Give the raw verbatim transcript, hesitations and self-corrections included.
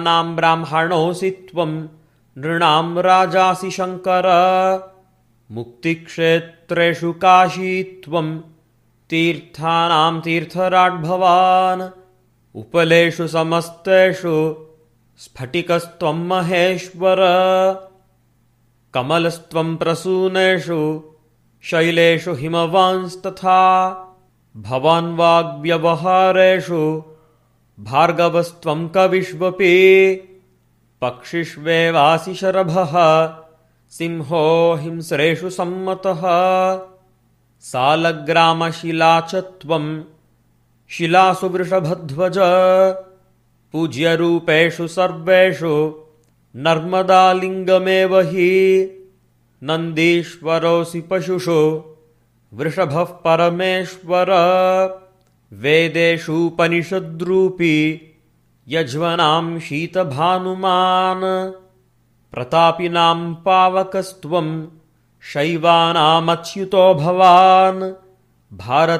नाम ब्राह्मणोऽसि त्वं नृणां राजासि शङ्कर मुक्तिक्षेत्रेषु काशी त्वं तीर्थानां तीर्थराट् भवान् उपलेषु समस्तेषु स्फटिकस्त्वं महेश्वर कमलस्त्वं प्रसूनेषु शैलेषु हिमवांस्तथा भवान् वाग्व्यवहारेषु भार्गवस्त्वं कविष्वपि पक्षिष्वेवासि शरभः सिंहो हिंस्रेषु सम्मतः सालग्रामशिला च त्वं शिलासु वृषभध्वज पूज्यरूपेषु सर्वेषु नर्मदालिङ्गमेव हि नन्दीश्वरोऽसि पशुषु वृषभः परमेश्वर वेदेषूपनिषद्रूपी यज्वनां शीतभानुमान् प्रतापिनां पावकस्त्वं शैवानामच्युतो भवान् भारत